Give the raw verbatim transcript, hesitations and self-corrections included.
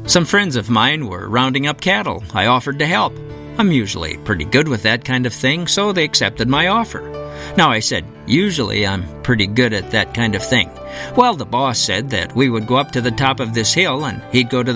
Some friends of mine were rounding up cattle. I offered to help. I'm usually pretty good with that kind of thing, so they accepted my offer. Now, I said, usually I'm pretty good at that kind of thing. Well, the boss said that we would go up to the top of this hill and he'd go to the